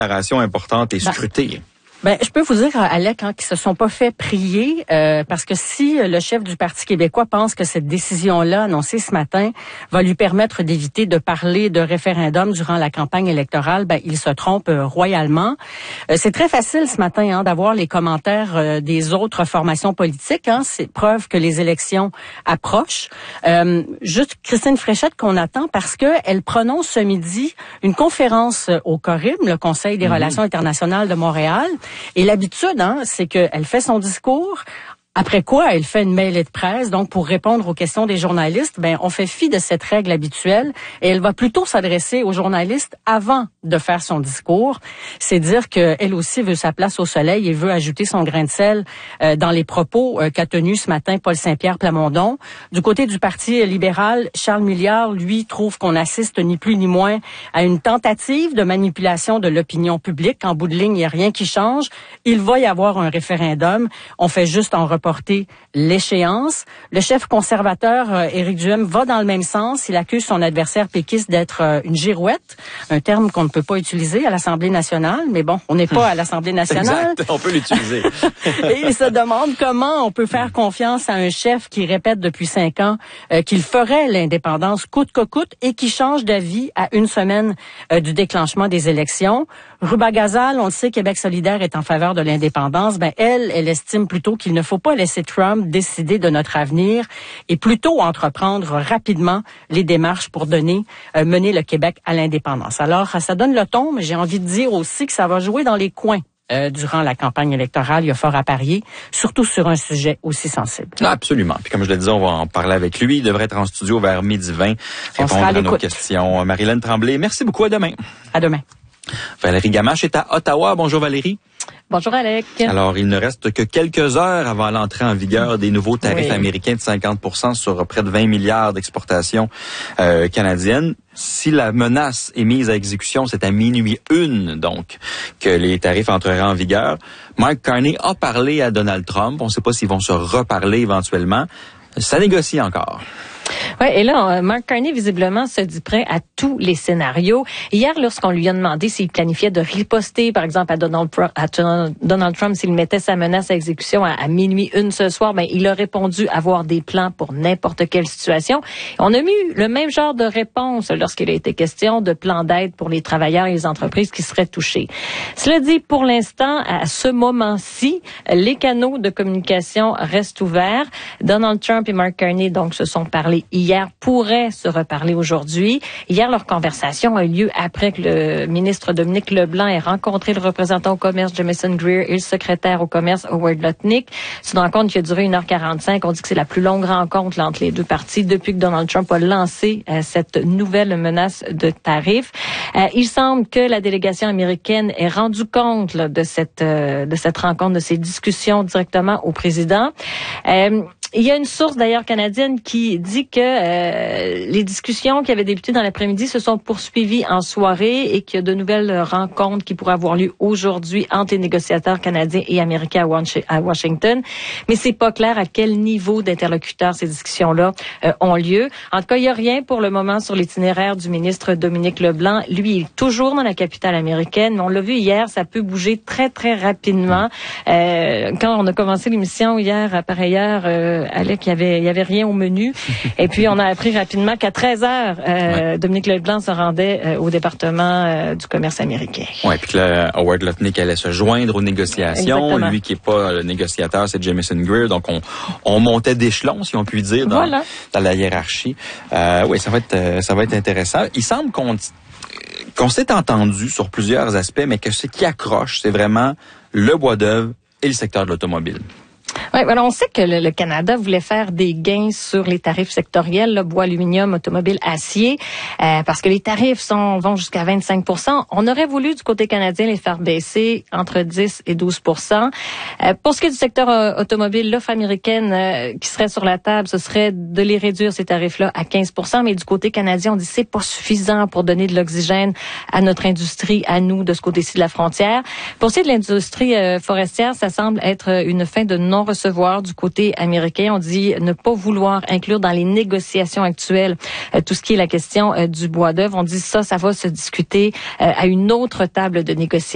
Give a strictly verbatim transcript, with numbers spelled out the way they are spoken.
déclaration importante et scrutée. Ben, je peux vous dire, Alec, hein, qu'ils se sont pas fait prier, euh, parce que si le chef du Parti québécois pense que cette décision-là, annoncée ce matin, va lui permettre d'éviter de parler de référendum durant la campagne électorale, ben, il se trompe euh, royalement. Euh, c'est très facile ce matin hein, d'avoir les commentaires euh, des autres formations politiques. Hein, c'est preuve que les élections approchent. Euh, juste Christine Fréchette qu'on attend parce que elle prononce ce midi une conférence au CORIM, le Conseil des mmh. relations internationales de Montréal. Et l'habitude, hein, c'est qu'elle fait son discours. Après quoi, elle fait une mêlée de presse. Donc, pour répondre aux questions des journalistes, ben, on fait fi de cette règle habituelle et elle va plutôt s'adresser aux journalistes avant de faire son discours. C'est dire qu'elle aussi veut sa place au soleil et veut ajouter son grain de sel euh, dans les propos euh, qu'a tenus ce matin Paul Saint-Pierre Plamondon. Du côté du Parti libéral, Charles Milliard, lui, trouve qu'on assiste ni plus ni moins à une tentative de manipulation de l'opinion publique. En bout de ligne, il n'y a rien qui change. Il va y avoir un référendum. On fait juste en reporter l'échéance. Le chef conservateur, euh, Éric Duhem, va dans le même sens. Il accuse son adversaire péquiste d'être euh, une girouette, un terme qu'on ne peut pas utiliser à l'Assemblée nationale, mais bon, on n'est pas à l'Assemblée nationale. Exact, on peut l'utiliser. Et il se demande comment on peut faire confiance à un chef qui répète depuis cinq ans euh, qu'il ferait l'indépendance coûte que coûte et qui change d'avis à une semaine euh, du déclenchement des élections. Ruba Gazal, on le sait, Québec solidaire est en faveur de l'indépendance. Ben elle, elle estime plutôt qu'il ne faut pas laisser Trump décider de notre avenir et plutôt entreprendre rapidement les démarches pour donner, euh, mener le Québec à l'indépendance. Alors, ça donne le ton, mais j'ai envie de dire aussi que ça va jouer dans les coins. Euh, durant la campagne électorale, il y a fort à parier, surtout sur un sujet aussi sensible. Absolument. Puis comme je le disais, on va en parler avec lui. Il devrait être en studio vers midi vingt, répondre à nos questions. Marie-Hélène Tremblay, merci beaucoup. À demain. À demain. Valérie Gamache est à Ottawa. Bonjour Valérie. Bonjour Alec. Alors, il ne reste que quelques heures avant l'entrée en vigueur des nouveaux tarifs oui. américains de cinquante pour cent sur près de vingt milliards d'exportations euh, canadiennes. Si la menace est mise à exécution, c'est à minuit une, donc, que les tarifs entreraient en vigueur. Mark Carney a parlé à Donald Trump. On ne sait pas s'ils vont se reparler éventuellement. Ça négocie encore. Oui, et là, Mark Carney, visiblement, se dit prêt à tous les scénarios. Hier, lorsqu'on lui a demandé s'il planifiait de riposter, par exemple, à Donald, à Donald Trump, s'il mettait sa menace à exécution à, à minuit une ce soir, ben, il a répondu avoir des plans pour n'importe quelle situation. On a eu le même genre de réponse lorsqu'il a été question de plans d'aide pour les travailleurs et les entreprises qui seraient touchés. Cela dit, pour l'instant, à ce moment-ci, les canaux de communication restent ouverts. Donald Trump et Mark Carney, donc, se sont parlé hier, pourraient se reparler aujourd'hui. Hier, leur conversation a eu lieu après que le ministre Dominique Leblanc ait rencontré le représentant au commerce Jamieson Greer et le secrétaire au commerce Howard Lutnick. C'est une rencontre qui a duré une heure quarante-cinq. On dit que c'est la plus longue rencontre là, entre les deux parties depuis que Donald Trump a lancé euh, cette nouvelle menace de tarifs. Euh, il semble que la délégation américaine ait rendu compte là, de cette euh, de cette rencontre, de ces discussions directement au président. Euh, Il y a une source d'ailleurs canadienne qui dit que euh, les discussions qui avaient débuté dans l'après-midi se sont poursuivies en soirée et qu'il y a de nouvelles rencontres qui pourraient avoir lieu aujourd'hui entre les négociateurs canadiens et américains à Washington. Mais c'est pas clair à quel niveau d'interlocuteurs ces discussions-là euh, ont lieu. En tout cas, il n'y a rien pour le moment sur l'itinéraire du ministre Dominique Leblanc. Lui, il est toujours dans la capitale américaine, mais on l'a vu hier, ça peut bouger très, très rapidement. Euh, quand on a commencé l'émission hier, à pareille heure, euh, Alec, il y avait, il y avait rien au menu. Et puis, on a appris rapidement qu'à treize heures, euh, ouais. Dominique Leblanc se rendait euh, au département euh, du commerce américain. Oui, puis là, Howard Lutnick allait se joindre aux négociations. Exactement. Lui qui est pas le négociateur, c'est Jamieson Greer. Donc, on, on montait d'échelon, si on peut dire, dans, voilà. dans la hiérarchie. Euh, oui, ça va être, ça va être intéressant. Il semble qu'on, qu'on s'est entendu sur plusieurs aspects, mais que ce qui accroche, c'est vraiment le bois d'œuvre et le secteur de l'automobile. Oui, alors on sait que le, le Canada voulait faire des gains sur les tarifs sectoriels, là, bois, aluminium, automobile, acier, euh, parce que les tarifs sont, vont jusqu'à vingt-cinq pour cent. On aurait voulu, du côté canadien, les faire baisser entre dix et douze pour cent. Euh, pour ce qui est du secteur euh, automobile, l'offre américaine euh, qui serait sur la table, ce serait de les réduire, ces tarifs-là, à quinze pour cent. Mais du côté canadien, on dit que c'est pas suffisant pour donner de l'oxygène à notre industrie, à nous, de ce côté-ci de la frontière. Pour ce qui est de l'industrie euh, forestière, ça semble être une fin de non-recevoir du côté américain. On dit ne pas vouloir inclure dans les négociations actuelles euh, tout ce qui est la question euh, du bois d'œuvre. On dit ça, ça va se discuter euh, à une autre table de négociation.